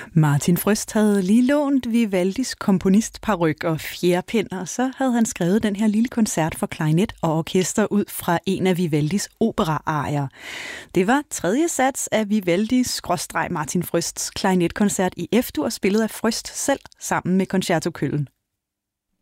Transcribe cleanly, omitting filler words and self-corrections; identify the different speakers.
Speaker 1: Martin Frøst havde lige lånt Vivaldis komponistparyk og fjerpind, og så havde han skrevet den her lille koncert for klarinet og orkester ud fra en af Vivaldis operaarier. Det var tredje sats af Vivaldis-Martin Frøsts klarinetkoncert i F-dur, spillet af Frøst selv sammen med Concerto Köln.